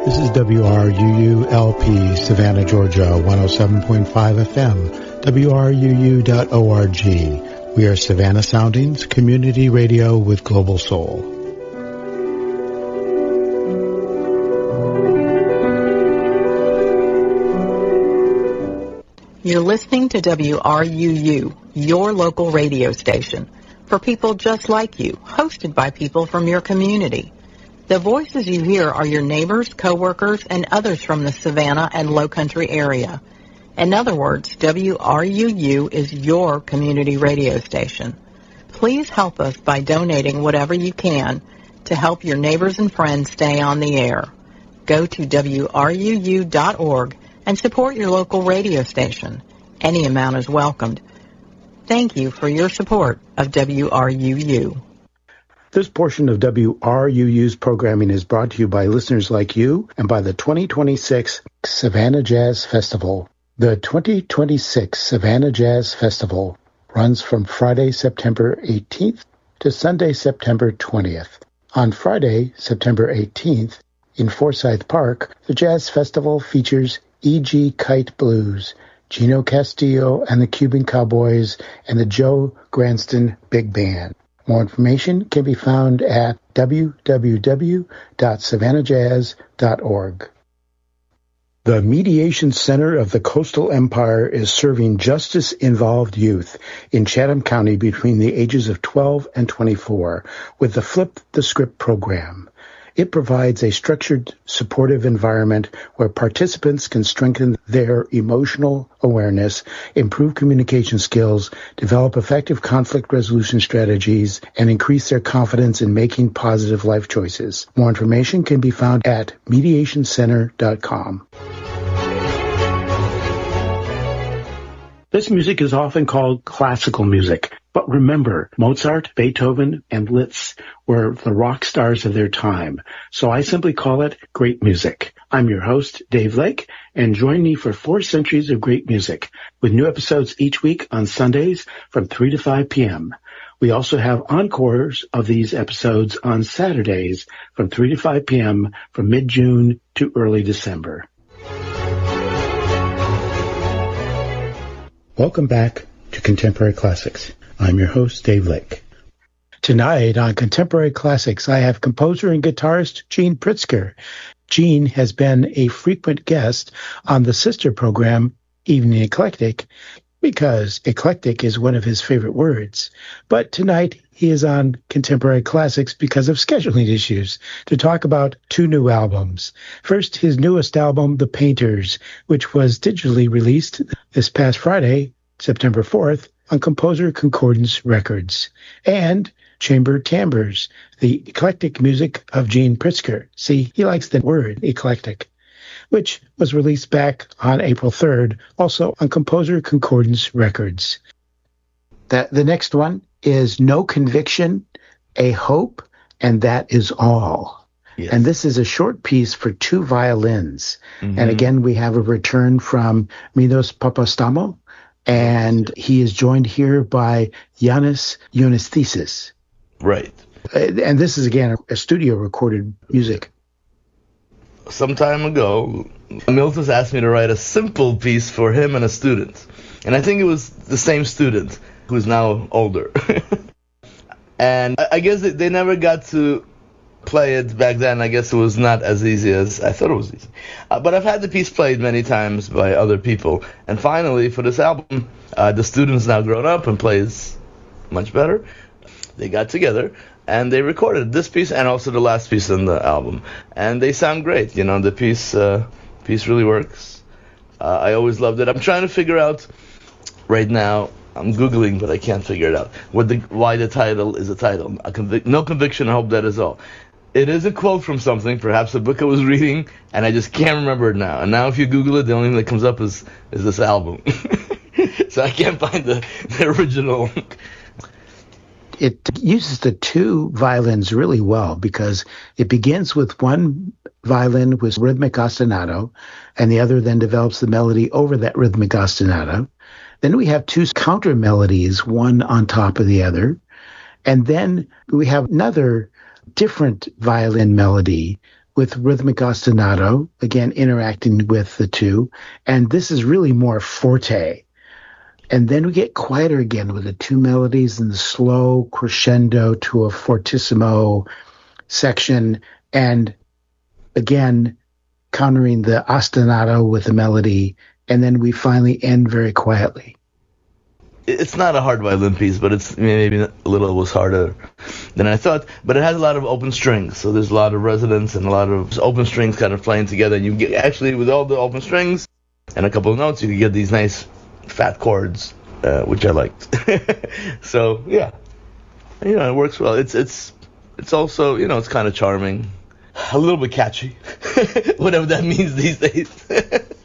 This is WRUU-LP, Savannah, Georgia, 107.5 FM, WRUU.org. We are Savannah Soundings, community radio with global soul. You're listening to WRUU, your local radio station, for people just like you, hosted by people from your community. The voices you hear are your neighbors, coworkers, and others from the Savannah and Lowcountry area. In other words, WRUU is your community radio station. Please help us by donating whatever you can to help your neighbors and friends stay on the air. Go to WRUU.org and support your local radio station. Any amount is welcomed. Thank you for your support of WRUU. This portion of WRUU's programming is brought to you by listeners like you and by the 2026 Savannah Jazz Festival. The 2026 Savannah Jazz Festival runs from Friday, September 18th to Sunday, September 20th. On Friday, September 18th, in Forsyth Park, the Jazz Festival features E.G. Kite Blues, Gino Castillo and the Cuban Cowboys, and the Joe Granston Big Band. More information can be found at www.savannahjazz.org. The Mediation Center of the Coastal Empire is serving justice-involved youth in Chatham County between the ages of 12 and 24 with the Flip the Script program. It provides a structured, supportive environment where participants can strengthen their emotional awareness, improve communication skills, develop effective conflict resolution strategies, and increase their confidence in making positive life choices. More information can be found at mediationcenter.com. This music is often called classical music, but remember, Mozart, Beethoven, and Liszt were the rock stars of their time, so I simply call it great music. I'm your host, Dave Lake, and join me for 4 centuries of great music, with new episodes each week on Sundays from 3 to 5 p.m. We also have encores of these episodes on Saturdays from 3 to 5 p.m. from mid-June to early December. Welcome back to Contemporary Classics. I'm your host, Dave Lake. Tonight on Contemporary Classics, I have composer and guitarist Gene Pritzker. Gene has been a frequent guest on the sister program, Evening Eclectic, because eclectic is one of his favorite words. But tonight, he is on Contemporary Classics because of scheduling issues to talk about 2 new albums. First, his newest album, The Painters, which was digitally released this past Friday, September 4th, on Composer Concordance Records. And Chamber Timbres, the eclectic music of Gene Pritzker. See, he likes the word eclectic, which was released back on April 3rd, also on Composer Concordance Records. The next one is No Conviction, A Hope, and That Is All. Yes. And this is a short piece for 2 violins. Mm-hmm. And again, we have a return from Minos Papastamo, and he is joined here by Yannis Ionisthesis. Right. And this is, again, a studio recorded music. Some time ago, Milton asked me to write a simple piece for him and a student. And I think it was the same student who's now older. And I guess they never got to play it back then. I guess it was not as easy as I thought it was easy. But I've had the piece played many times by other people. And finally, for this album, the student's now grown up and plays much better. They got together and they recorded this piece and also the last piece on the album. And they sound great. You know, the piece really works. I always loved it. I'm trying to figure out right now, I'm Googling, but I can't figure it out, why the title is a title. No Conviction, I Hope That Is All. It is a quote from something, perhaps a book I was reading, and I just can't remember it now. And now if you Google it, the only thing that comes up is this album. So I can't find the original. It uses the 2 violins really well because it begins with one violin with rhythmic ostinato, and the other then develops the melody over that rhythmic ostinato. Then we have 2 counter melodies, one on top of the other. And then we have another different violin melody with rhythmic ostinato, again, interacting with the two. And this is really more forte. And then we get quieter again with the two melodies and the slow crescendo to a fortissimo section. And again, countering the ostinato with the melody. And then we finally end very quietly. It's not a hard violin piece, but it's maybe a little was harder than I thought. But it has a lot of open strings, so there's a lot of resonance and a lot of open strings kind of playing together. And you get, actually, with all the open strings and a couple of notes, you can get these nice fat chords, which I liked. So yeah, it works well. It's also, it's kind of charming, a little bit catchy, whatever that means these days.